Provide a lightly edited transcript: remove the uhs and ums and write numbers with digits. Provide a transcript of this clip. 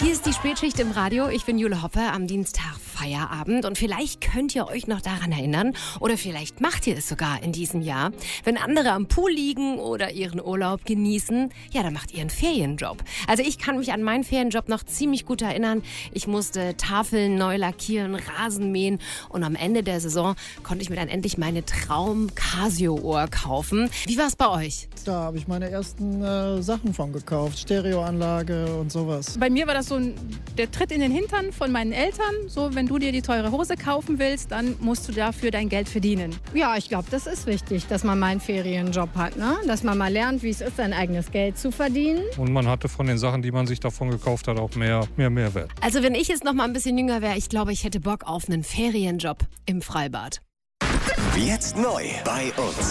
Hier ist die Spätschicht im Radio. Ich bin Jule Hoppe, am Dienstag Feierabend. Und vielleicht könnt ihr euch noch daran erinnern, oder vielleicht macht ihr es sogar in diesem Jahr, wenn andere am Pool liegen oder ihren Urlaub genießen, ja, dann macht ihr einen Ferienjob. Also ich kann mich an meinen Ferienjob noch ziemlich gut erinnern. Ich musste Tafeln neu lackieren, Rasen mähen und am Ende der Saison konnte ich mir dann endlich meine Traum-Casio-Uhr kaufen. Wie war es bei euch? Da habe ich meine ersten Sachen von gekauft, Stereoanlage und sowas. Bei mir war das so der Tritt in den Hintern von meinen Eltern. So, wenn du dir die teure Hose kaufen willst, dann musst du dafür dein Geld verdienen. Ja, ich glaube, das ist wichtig, dass man mal einen Ferienjob hat, ne? Dass man mal lernt, wie es ist, sein eigenes Geld zu verdienen. Und man hatte von den Sachen, die man sich davon gekauft hat, auch mehr Mehrwert. Also wenn ich jetzt noch mal ein bisschen jünger wäre, ich glaube, ich hätte Bock auf einen Ferienjob im Freibad. Jetzt neu bei uns.